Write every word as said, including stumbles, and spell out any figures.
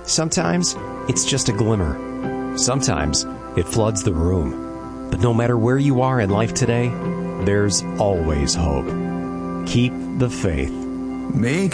Sometimes it's just a glimmer. Sometimes it floods the room. But no matter where you are in life today, there's always hope. Keep the faith. Make